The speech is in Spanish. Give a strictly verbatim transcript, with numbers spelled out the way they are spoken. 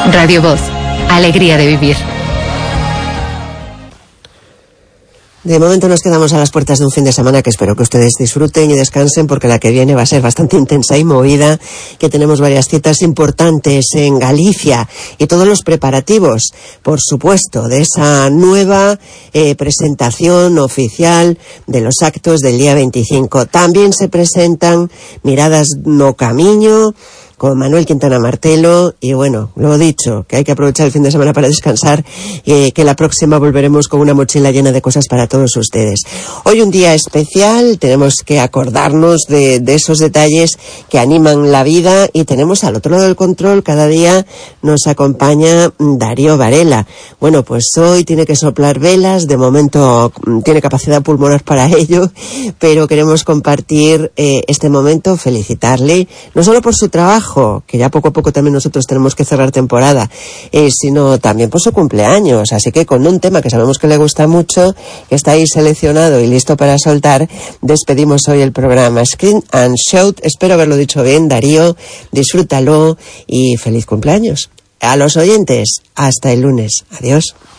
Radio Voz, alegría de vivir. De momento nos quedamos a las puertas de un fin de semana que espero que ustedes disfruten y descansen, porque la que viene va a ser bastante intensa y movida, que tenemos varias citas importantes en Galicia y todos los preparativos, por supuesto, de esa nueva eh, presentación oficial de los actos del día veinticinco. También se presentan Miradas no Camiño, con Manuel Quintana Martelo, y bueno, lo dicho, que hay que aprovechar el fin de semana para descansar, eh, que la próxima volveremos con una mochila llena de cosas para todos ustedes. Hoy un día especial, tenemos que acordarnos de, de esos detalles que animan la vida, y tenemos al otro lado del control, cada día nos acompaña Darío Varela. Bueno, pues hoy tiene que soplar velas, de momento tiene capacidad pulmonar para ello, pero queremos compartir eh, este momento, felicitarle, no solo por su trabajo, que ya poco a poco también nosotros tenemos que cerrar temporada, eh, sino también por su cumpleaños. Así que con un tema que sabemos que le gusta mucho, que está ahí seleccionado y listo para soltar, despedimos hoy el programa Screen and Shout. Espero haberlo dicho bien, Darío, disfrútalo y feliz cumpleaños. A los oyentes, hasta el lunes. Adiós.